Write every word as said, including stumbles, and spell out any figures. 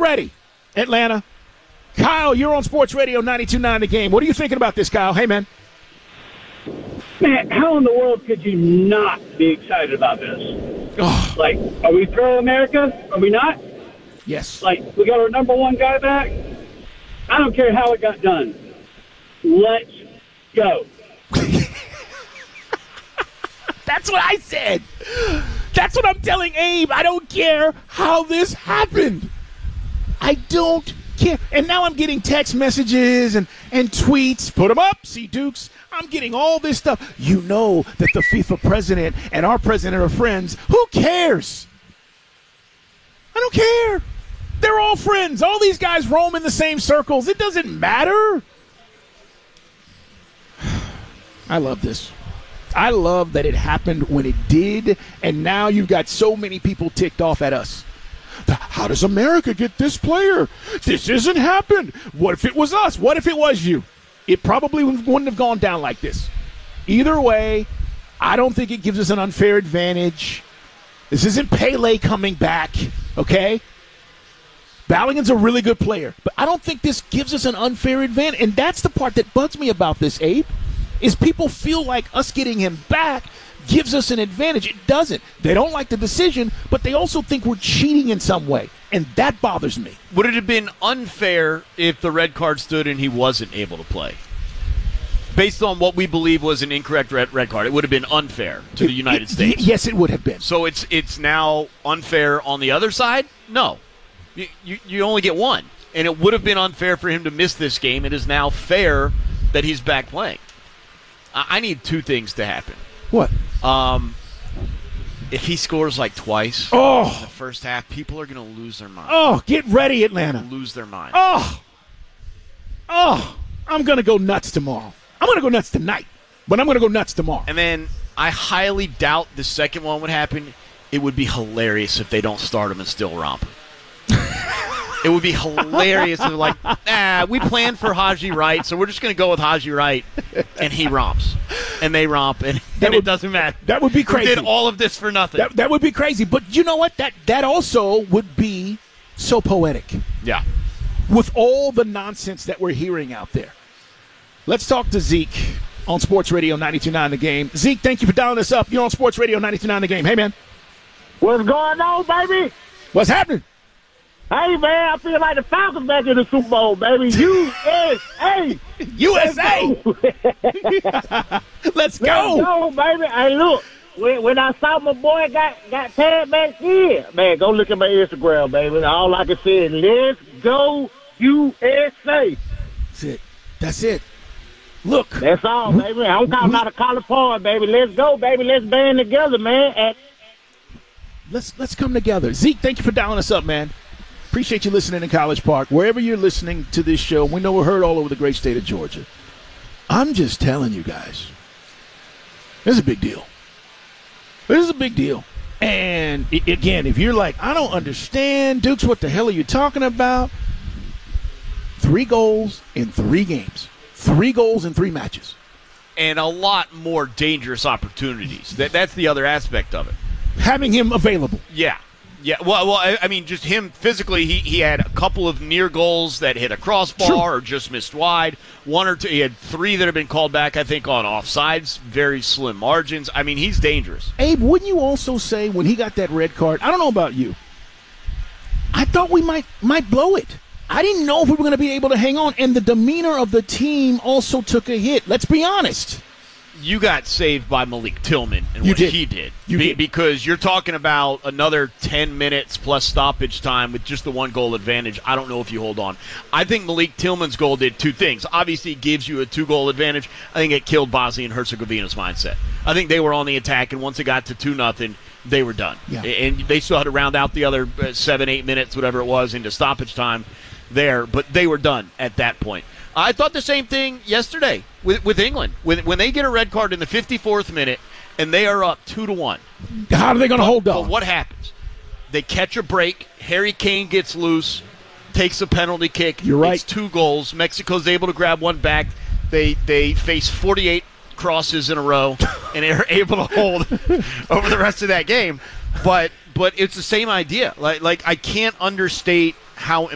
ready, Atlanta. Kyle, you're on Sports Radio ninety-two point nine The Game. What are you thinking about this, Kyle? Hey, man. Man, how in the world could you not be excited about this? Oh. Like, are we pro America? Are we not? Yes. Like, we got our number one guy back? I don't care how it got done. Let's go. That's what I said. That's what I'm telling Abe. I don't care how this happened. I don't care. And now I'm getting text messages and, and tweets. Put them up, see Dukes. I'm getting all this stuff. You know that the FIFA president and our president are friends. Who cares? I don't care. They're all friends. All these guys roam in the same circles. It doesn't matter. I love this. I love that it happened when it did, and now you've got so many people ticked off at us. How does America get this player? This isn't happened. What if it was us? What if it was you? It probably wouldn't have gone down like this. Either way, I don't think it gives us an unfair advantage. This isn't Pele coming back, okay? Ballingen's a really good player, but I don't think this gives us an unfair advantage. And that's the part that bugs me about this, Abe, is people feel like us getting him back gives us an advantage. It doesn't. They don't like the decision, but they also think we're cheating in some way, and that bothers me. Would it have been unfair if the red card stood and he wasn't able to play? Based on what we believe was an incorrect red, red card, it would have been unfair to the United it, States. Yes, it would have been. So it's it's now unfair on the other side? No. You, you, you only get one. And it would have been unfair for him to miss this game. It is now fair that he's back playing. I, I need two things to happen. What? Um, if he scores like twice oh. in the first half, people are going to lose their mind. Oh, get ready, Atlanta. Lose their mind. Oh. Oh, I'm going to go nuts tomorrow. I'm going to go nuts tonight, but I'm going to go nuts tomorrow. And then I highly doubt the second one would happen. It would be hilarious if they don't start him and still romp. It would be hilarious if they're like, nah, we planned for Haji Wright, so we're just going to go with Haji Wright, and he romps. And they romp, and, and would, it doesn't matter. That would be crazy. We did all of this for nothing. That, that would be crazy. But you know what? That That also would be so poetic. Yeah. With all the nonsense that we're hearing out there. Let's talk to Zeke on Sports Radio ninety-two point nine The Game. Zeke, thank you for dialing us up. You're on Sports Radio ninety-two point nine The Game. Hey, man. What's going on, baby? What's happening? Hey, man, I feel like the Falcons back in the Super Bowl, baby. U S A. U S A. Let's go. Let's go, baby. Hey, look, when, when I saw my boy got, got tagged back in, man, go look at my Instagram, baby. All I can say is, let's go U S A. That's it. That's it. Look. That's all, baby. I'm calling out of College Park, baby. Let's go, baby. Let's band together, man. At- let's let's come together. Zeke, thank you for dialing us up, man. Appreciate you listening in College Park. Wherever you're listening to this show, we know we're heard all over the great state of Georgia. I'm just telling you guys, this is a big deal. This is a big deal. And, again, if you're like, I don't understand, Dukes, what the hell are you talking about? Three goals in three games. Three goals in three matches. And a lot more dangerous opportunities. That That's the other aspect of it. Having him available. Yeah. Yeah, well, well, I, I mean, just him physically, he, he had a couple of near goals that hit a crossbar True. or just missed wide. One or two, he had three that have been called back, I think, on offsides, very slim margins. I mean, he's dangerous. Abe, wouldn't you also say when he got that red card, I don't know about you, I thought we might might blow it. I didn't know if we were going to be able to hang on, and the demeanor of the team also took a hit. Let's be honest. You got saved by Malik Tillman and you what did. he did. You Be- did. Because you're talking about another ten minutes plus stoppage time with just the one goal advantage. I don't know if you hold on. I think Malik Tillman's goal did two things. Obviously, it gives you a two-goal advantage. I think it killed Bosnia and Herzegovina's mindset. I think they were on the attack, and once it got to two nothing, they were done. Yeah. And they still had to round out the other uh, seven, eight minutes, whatever it was, into stoppage time there. But they were done at that point. I thought the same thing yesterday with with England. When when they get a red card in the fifty-fourth minute and they are up two to one. How are they going to hold on? But what happens? They catch a break. Harry Kane gets loose, takes a penalty kick. You're right. It's two goals. Mexico's able to grab one back. They they face forty-eight crosses in a row and are able to hold over the rest of that game. But but it's the same idea. Like like I can't understate how